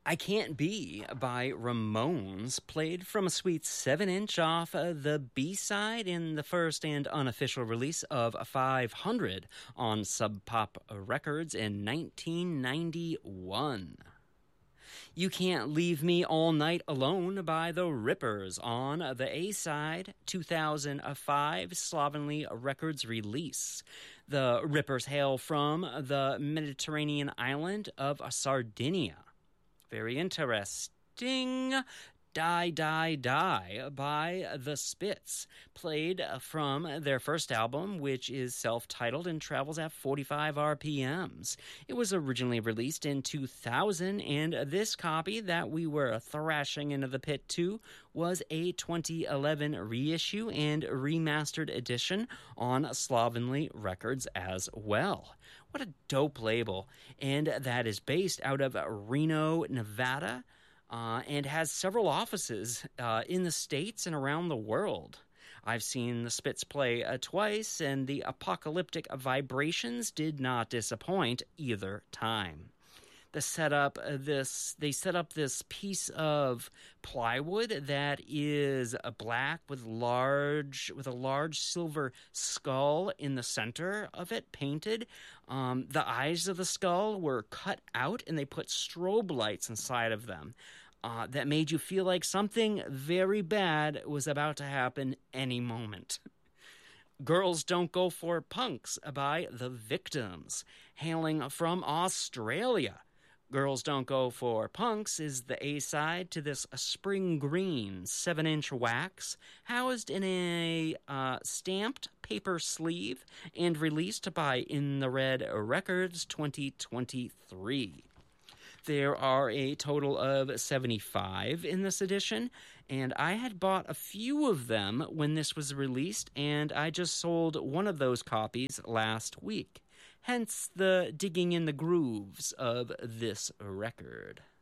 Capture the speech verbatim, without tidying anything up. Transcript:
I Can't Be by Ramones, played from a sweet seven inch off uh, the B-side in the first and unofficial release of five hundred on Sub Pop Records in nineteen ninety-one. You Can't Leave Me All Night Alone by The Rippers on the A-side, two thousand five Slovenly Records release. The Rippers hail from the Mediterranean island of Sardinia. Very interesting. Die, Die, Die by The Spits, played from their first album, which is self-titled and travels at forty-five R P Ms. It was originally released in two thousand, and this copy that we were thrashing into the pit to was a twenty eleven reissue and remastered edition on Slovenly Records as well. What a dope label. And that is based out of Reno, Nevada, Uh, and has several offices uh, in the States and around the world. I've seen the Spits play uh, twice, and the apocalyptic vibrations did not disappoint either time. The setup, uh, this they set up this piece of plywood that is uh, black with large with a large silver skull in the center of it, painted. Um, the eyes of the skull were cut out, and they put strobe lights inside of them. Uh, that made you feel like something very bad was about to happen any moment. Girls Don't Go for Punks by The Victims, hailing from Australia. Girls Don't Go for Punks is the A-side to this spring green seven inch wax, housed in a uh, stamped paper sleeve and released by In the Red Records twenty twenty-three. There are a total of seventy-five in this edition, and I had bought a few of them when this was released, and I just sold one of those copies last week. Hence the digging in the grooves of this record.